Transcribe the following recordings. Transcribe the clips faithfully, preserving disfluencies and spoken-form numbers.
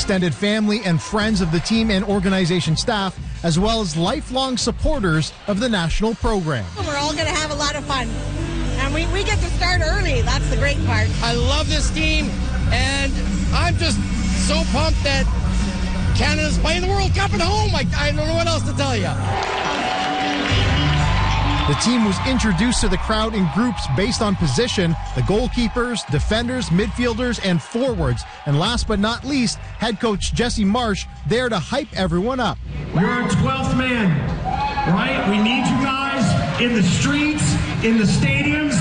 extended family and friends of the team and organization staff, as well as lifelong supporters of the national program. We're all going to have a lot of fun, and we, we get to start early. That's the great part. I love this team, and I'm just so pumped that Canada's playing the World Cup at home. I, I don't know what else to tell you. The team was introduced to the crowd in groups based on position, the goalkeepers, defenders, midfielders, and forwards. And last but not least, head coach Jesse Marsh there to hype everyone up. You're our twelfth man, right? We need you guys in the streets, in the stadiums.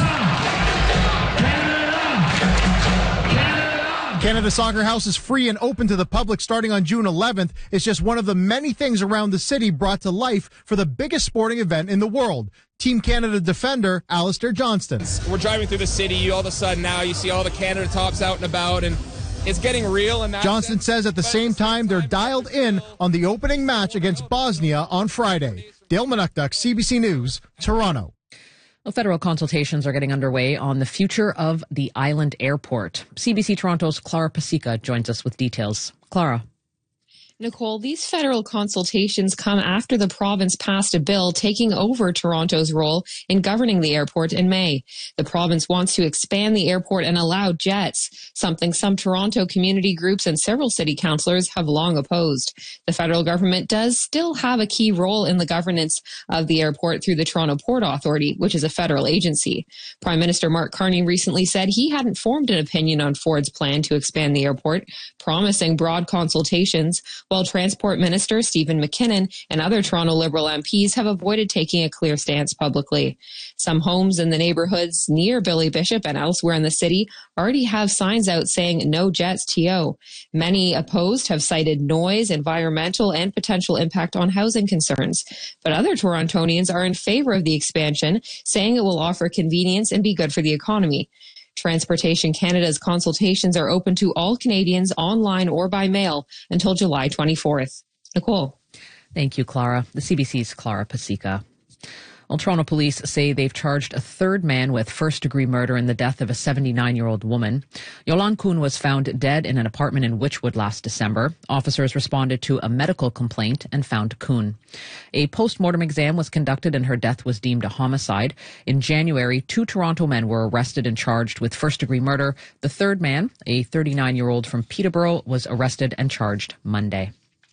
Canada Soccer House is free and open to the public starting on June eleventh. It's just one of the many things around the city brought to life for the biggest sporting event in the world. Team Canada defender Alistair Johnston. We're driving through the city. All of a sudden now you see all the Canada tops out and about, and it's getting real. And Johnston says at the same time they're dialed in on the opening match against Bosnia on Friday. Dale Manukduk, C B C News, Toronto. Well, federal consultations are getting underway on the future of the island airport. C B C Toronto's Clara Pasica joins us with details. Clara. Nicole, these federal consultations come after the province passed a bill taking over Toronto's role in governing the airport in May. The province wants to expand the airport and allow jets, something some Toronto community groups and several city councillors have long opposed. The federal government does still have a key role in the governance of the airport through the Toronto Port Authority, which is a federal agency. Prime Minister Mark Carney recently said he hadn't formed an opinion on Ford's plan to expand the airport, promising broad consultations, while Transport Minister Stephen McKinnon and other Toronto Liberal M Ps have avoided taking a clear stance publicly. Some homes in the neighborhoods near Billy Bishop and elsewhere in the city already have signs out saying no jets T O. Many opposed have cited noise, environmental, and potential impact on housing concerns. But other Torontonians are in favor of the expansion, saying it will offer convenience and be good for the economy. Transportation Canada's consultations are open to all Canadians online or by mail until July twenty-fourth. Nicole. Thank you, Clara. The C B C's Clara Pasica. Well, Toronto police say they've charged a third man with first-degree murder in the death of a seventy-nine-year-old woman. Yolande Kuhn was found dead in an apartment in Witchwood last December. Officers responded to a medical complaint and found Kuhn. A post-mortem exam was conducted and her death was deemed a homicide. In January, two Toronto men were arrested and charged with first-degree murder. The third man, a thirty-nine-year-old from Peterborough, was arrested and charged Monday.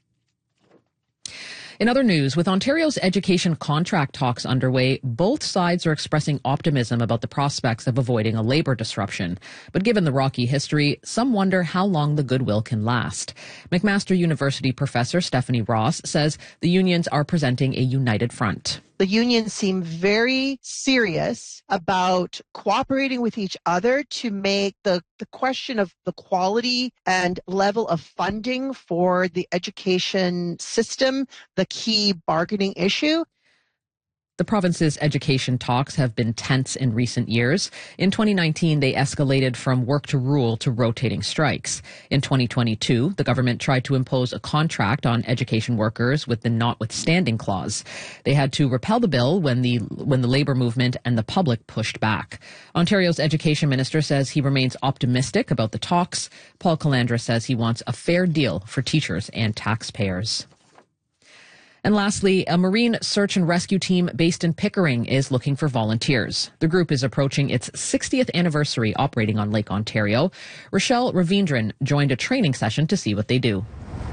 In other news, with Ontario's education contract talks underway, both sides are expressing optimism about the prospects of avoiding a labor disruption. But given the rocky history, some wonder how long the goodwill can last. McMaster University professor Stephanie Ross says the unions are presenting a united front. The unions seem very serious about cooperating with each other to make the, the question of the quality and level of funding for the education system the key bargaining issue. The province's education talks have been tense in recent years. In twenty nineteen, they escalated from work to rule to rotating strikes. In twenty twenty-two, the government tried to impose a contract on education workers with the notwithstanding clause. They had to repeal the bill when the when the labor movement and the public pushed back. Ontario's education minister says he remains optimistic about the talks. Paul Calandra says he wants a fair deal for teachers and taxpayers. And lastly, a marine search and rescue team based in Pickering is looking for volunteers. The group is approaching its sixtieth anniversary operating on Lake Ontario. Rochelle Ravindran joined a training session to see what they do.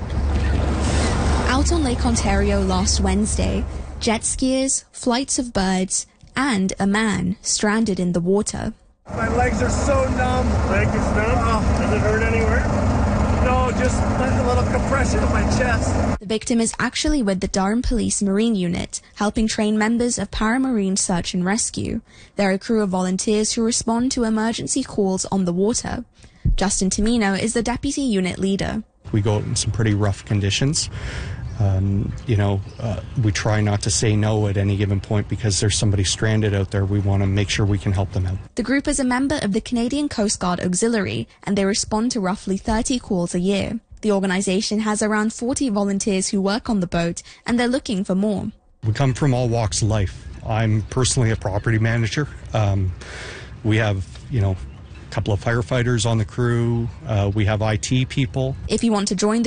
Out on Lake Ontario last Wednesday, jet skiers, flights of birds, and a man stranded in the water. My legs are so numb. Leg is numb? Oh, does it hurt anywhere? No, just a little compression of my chest. The victim is actually with the Durham Police Marine Unit, helping train members of Paramarine Search and Rescue. They're a crew of volunteers who respond to emergency calls on the water. Justin Tamino is the deputy unit leader. We go out in some pretty rough conditions. Um, you know, uh, we try not to say no at any given point because there's somebody stranded out there. We want to make sure we can help them out. The group is a member of the Canadian Coast Guard Auxiliary, and they respond to roughly thirty calls a year. The organisation has around forty volunteers who work on the boat, and they're looking for more. We come from all walks of life. I'm personally a property manager. Um, we have, you know, a couple of firefighters on the crew. Uh, we have I T people. If you want to join the